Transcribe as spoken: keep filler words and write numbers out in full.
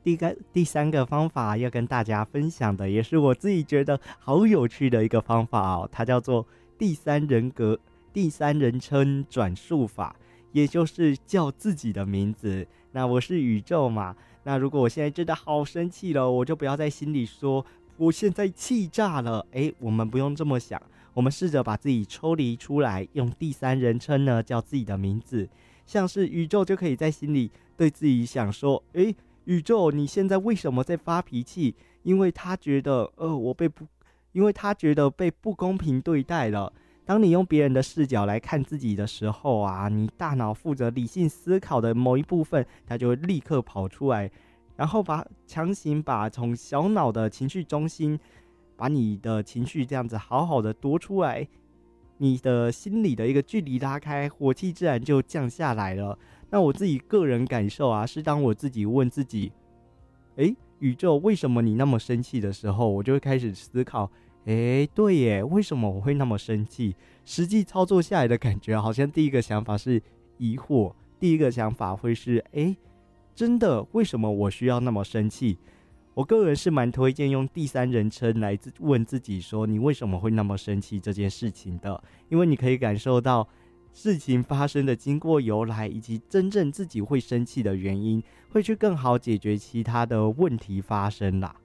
第个第三个方法要跟大家分享的，也是我自己觉得好有趣的一个方法哦，它叫做第三人格、第三人称转述法，也就是叫自己的名字。那我是宇宙嘛，那如果我现在真的好生气了，我就不要在心里说我现在气炸了。诶，我们不用这么想，我们试着把自己抽离出来，用第三人称呢叫自己的名字，像是宇宙就可以在心里对自己想说，诶，宇宙，你现在为什么在发脾气？因为他觉得，呃，我被不，因为他觉得被不公平对待了。当你用别人的视角来看自己的时候啊，你大脑负责理性思考的某一部分，它就会立刻跑出来，然后把强行把从小脑的情绪中心，把你的情绪这样子好好的夺出来，你的心里的一个距离拉开，火气自然就降下来了。那我自己个人感受啊，是当我自己问自己，诶，宇宙为什么你那么生气的时候，我就会开始思考，诶，对耶，为什么我会那么生气？实际操作下来的感觉，好像第一个想法是疑惑，第一个想法会是，诶，真的，为什么我需要那么生气？我个人是蛮推荐用第三人称来问自己说，你为什么会那么生气这件事情的，因为你可以感受到事情发生的经过由来，以及真正自己会生气的原因，会去更好解决其他的问题发生啦。